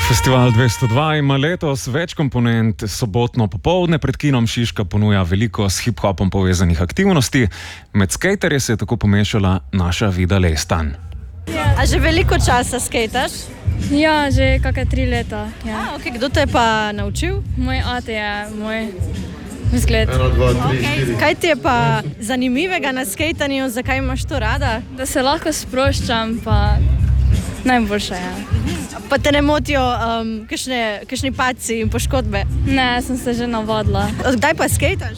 Festival 202 ima letos več komponent. Sobotno popoldne pred kinom Šiška ponuja veliko s hip-hopom povezanih aktivnosti. Med skaterje se je tako pomešala naša Vida Lestan. A že veliko časa skejtaš? Ja, že kakšne 3 leta. Ja. Okay. Kdo te je pa naučil? Moj ate je moj vzgled. 1, 2, 3, 4. Kaj ti je pa zanimivega na skejtanju? Zakaj imaš to rada? Da se lahko sproščam, pa najboljše je. Pa te ne motijo kakšni padci in poškodbe? Ne, sem se že navadila. Kdaj pa skejtaš?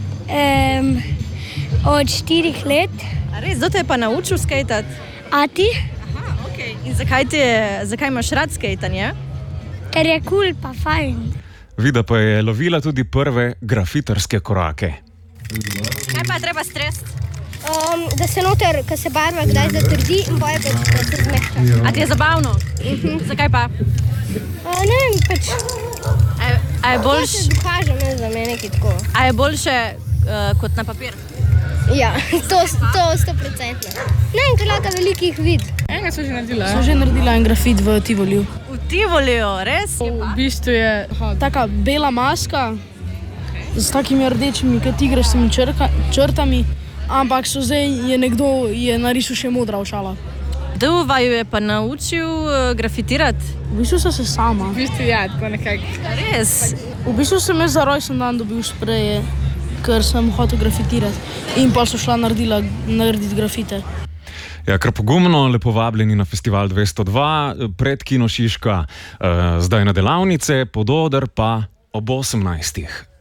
Od 4 let. A res, kdo te je pa naučil skejtati? Ati, Aha, okay. In zakaj imaš rad skejtanje? ker je kul pa fajn. Vida pa je lovila tudi prve grafitarske korake. Kaj pa treba stresti? Da se noter, ko se barva kdaj zatrdi in boje pač, da se zmehča. A ti je zabavno? Zakaj pa? Ne vem, pač, A je to boljše? se dokaže, ne za me nekaj tako. A je boljše kot na papir? Ja, to 100%. Ne vem, ker lahko velikih vid. Enega sem že naredila. Sem že naredila en grafit v Tivoliju. V Tivoliju, res? V bistvu je taka bela maska s takimi rdečimi, kot igraš s temi črtami, ampak zdaj je nekdo narisal še modra očala. Kdo vaju je pa naučil grafitirati? V bistvu sem se sama. V bistvu ja, tako nekako. Res? V bistvu sem jaz za rojsten dan dobil spreje, ker sem hotel grafitirati in pa so šla narediti grafite. Ja, kar pogumno, lepo vabljeni na Festival 202, pred kino Šiška, zdaj na delavnice, pod oder pa ob 18.